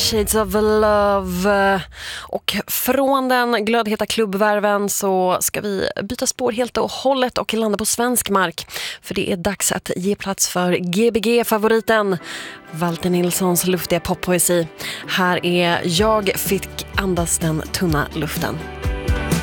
Shades of Love. Och från den glödheta klubbvärven så ska vi byta spår helt och hållet och landa på svensk mark. För det är dags att ge plats för GBG-favoriten Walter Nilssons luftiga poppoesi. Här är Jag fick andas den tunna luften.